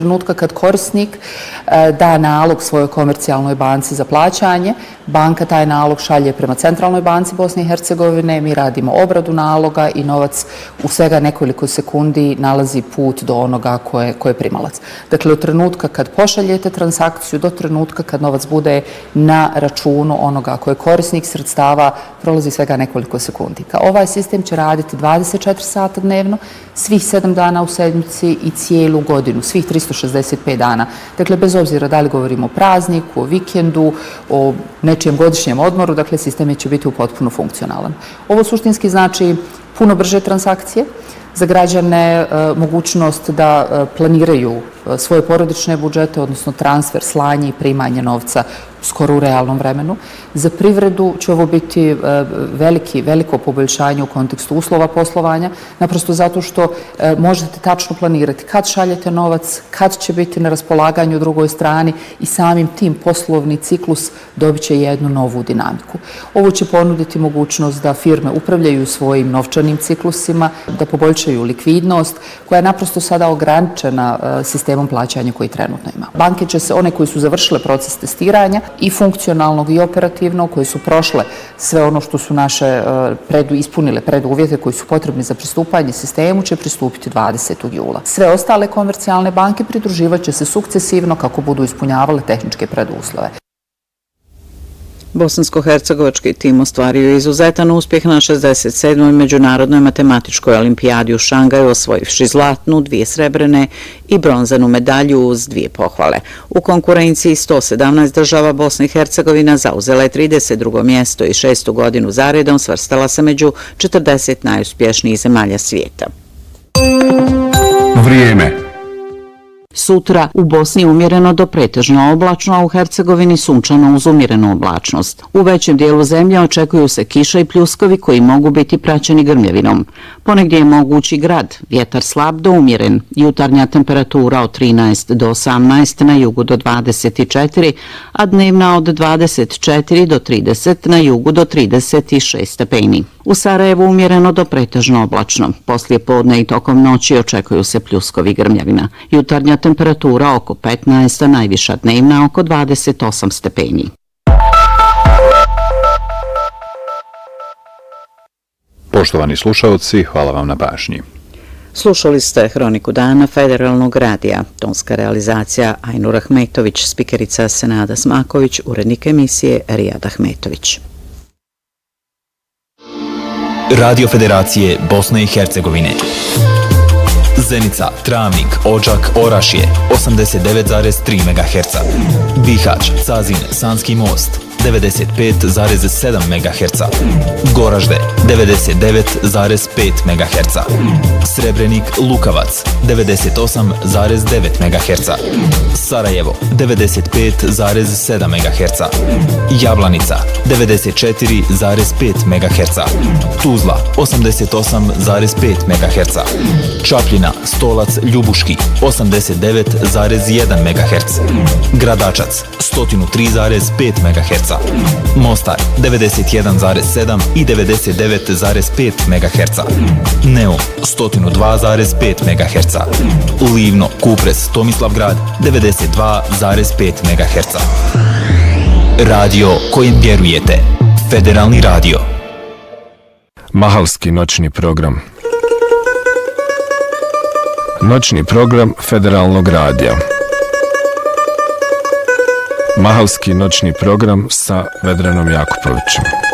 Trenutka kad korisnik da nalog svojoj komercijalnoj banci za plaćanje, banka taj nalog šalje prema Centralnoj banci Bosne i Hercegovine, mi radimo obradu naloga i novac u svega nekoliko sekundi nalazi put do onoga ko je primalac. Dakle, od trenutka kad pošaljete transakciju do trenutka kad novac bude na računu onoga ko je korisnik sredstava, prolazi svega nekoliko sekundi. Ovaj sistem će raditi 24 sata dnevno, svih 7 dana u sedmici i cijelu godinu, svih 365 dana. Dakle, bez obzira da li govorimo o prazniku, o vikendu, o nečijem godišnjem odmoru, dakle, sistem će biti potpuno funkcionalan. Ovo suštinski znači puno brže transakcije, za građane mogućnost da planiraju svoje porodične budžete, odnosno transfer, slanje i primanje novca skoro u realnom vremenu. Za privredu će ovo biti veliko poboljšanje u kontekstu uslova poslovanja, naprosto zato što možete tačno planirati kad šaljete novac, kad će biti na raspolaganju u drugoj strani i samim tim poslovni ciklus dobit će jednu novu dinamiku. Ovo će ponuditi mogućnost da firme upravljaju svojim novčanim ciklusima, da poboljšaju likvidnost koja je naprosto sada ograničena sistemom plaćanja koji trenutno ima. Banke će se, one koji su završile proces testiranja, i funkcionalnog i operativnog, koje su prošle sve ono što su naše ispunile preduvjete koji su potrebni za pristupanje sistemu, će pristupiti 20. jula. Sve ostale komercijalne banke pridruživat će se sukcesivno kako budu ispunjavale tehničke preduslove. Bosansko-hercegovački tim ostvario je izuzetan uspjeh na 67. međunarodnoj matematičkoj olimpijadi u Šangaju, osvojivši zlatnu, 2 srebrene i bronzanu medalju uz 2 pohvale. U konkurenciji 117 država Bosna i Hercegovina zauzela je 32. mjesto i 6. godinu zaredom svrstala se među 40 najuspješnijih zemalja svijeta. Vrijeme. Sutra u Bosni umjereno do pretežno oblačno, a u Hercegovini sunčano uz umjerenu oblačnost. U većem dijelu zemlje očekuju se kiša i pljuskovi koji mogu biti praćeni grmljavinom. Ponegdje je mogući grad, vjetar slab do umjeren, jutarnja temperatura od 13 do 18, na jugu do 24, a dnevna od 24 do 30, na jugu do 36 stepeni. U Sarajevu umjereno do pretežno oblačno. Poslije podne i tokom noći očekuju se pljuskovi grmljavina. Jutarnja temperatura oko 15, a najviša dnevna oko 28 stepeni. Poštovani slušalci, hvala vam na pažnji. Slušali ste Hroniku dana Federalnog radija. Tonska realizacija Ajnur Ahmetović, spikerica Senada Smaković, urednik emisije Rijad Ahmetović. Radio Federacije Bosne i Hercegovine. Zenica, Travnik, Odžak, Orašje 89,3 MHz. Bihać, Cazin, Sanski most 95,7 MHz. Goražde 99,5 MHz. Srebrenik, Lukavac 98,9 MHz. Sarajevo 95,7 MHz. Jablanica 94,5 MHz. Tuzla 88,5 MHz. Čapljina, Stolac, Ljubuški 89,1 MHz. Gradačac 103,5 MHz. Mostar 91,7 i 99,5 MHz. Neum 102,5 MHz. Livno, Kupres, Tomislavgrad 92,5 MHz. Radio kojim vjerujete. Federalni radio. Mahalski noćni program. Noćni program Federalnog radija. Mahalski noćni program sa Vedranom Jakupovićem.